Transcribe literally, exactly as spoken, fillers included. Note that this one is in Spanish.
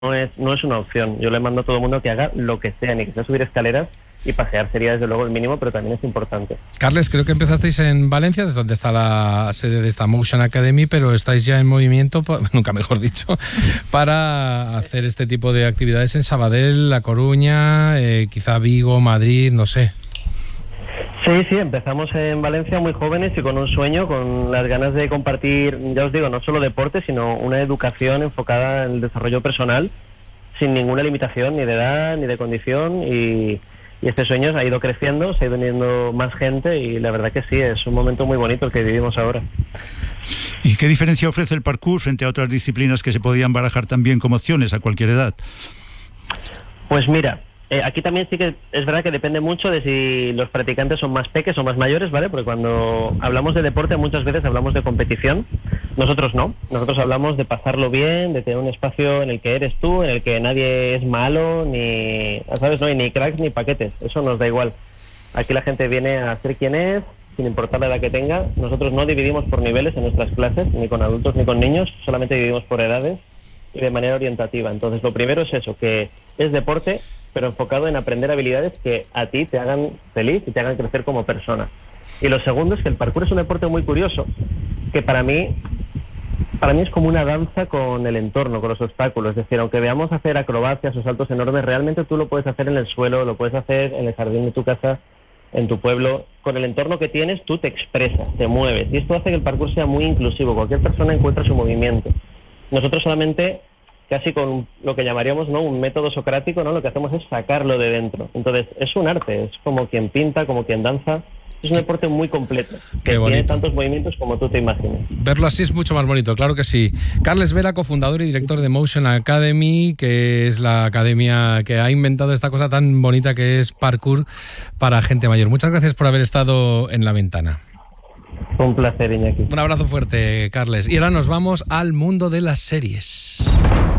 no es, no es una opción. Yo le mando a todo el mundo que haga lo que sea, ni que sea subir escaleras, y pasear sería desde luego el mínimo, pero también es importante. Carles, creo que empezasteis en Valencia, desde donde está la sede de esta Motion Academy, pero estáis ya en movimiento, nunca mejor dicho, para hacer este tipo de actividades en Sabadell, La Coruña, eh, quizá Vigo, Madrid, no sé. Sí, sí, empezamos en Valencia muy jóvenes y con un sueño, con las ganas de compartir, ya os digo, no solo deporte, sino una educación enfocada en el desarrollo personal, sin ninguna limitación, ni de edad, ni de condición, y... Y este sueño ha ido creciendo, se ha ido uniendo más gente y la verdad que sí, es un momento muy bonito el que vivimos ahora. ¿Y qué diferencia ofrece el parkour frente a otras disciplinas que se podían barajar también como opciones a cualquier edad? Pues mira, eh, aquí también sí que es verdad que depende mucho de si los practicantes son más peques o más mayores, ¿vale? Porque cuando hablamos de deporte muchas veces hablamos de competición, nosotros no, nosotros hablamos de pasarlo bien, de tener un espacio en el que eres tú, en el que nadie es malo, ni, ¿sabes? No hay ni cracks ni paquetes, eso nos da igual. Aquí la gente viene a ser quien es, sin importar la edad que tenga. Nosotros no dividimos por niveles en nuestras clases, ni con adultos ni con niños, solamente dividimos por edades y de manera orientativa. Entonces lo primero es eso, que es deporte, pero enfocado en aprender habilidades que a ti te hagan feliz y te hagan crecer como persona. Y lo segundo es que el parkour es un deporte muy curioso, que para mí, para mí es como una danza con el entorno, con los obstáculos. Es decir, aunque veamos hacer acrobacias o saltos enormes, realmente tú lo puedes hacer en el suelo, lo puedes hacer en el jardín de tu casa, en tu pueblo. Con el entorno que tienes, tú te expresas, te mueves. Y esto hace que el parkour sea muy inclusivo. Cualquier persona encuentra su movimiento. Nosotros solamente, casi con lo que llamaríamos, ¿no?, un método socrático, ¿no?, lo que hacemos es sacarlo de dentro. Entonces, es un arte, es como quien pinta, como quien danza. Es un deporte muy completo, que tiene tantos movimientos como tú te imagines. Verlo así es mucho más bonito, claro que sí. Carles Vera, cofundador y director de Motion Academy, que es la academia que ha inventado esta cosa tan bonita que es parkour para gente mayor. Muchas gracias por haber estado en La Ventana. Un placer, Iñaki. Un abrazo fuerte, Carles. Y ahora nos vamos al mundo de las series.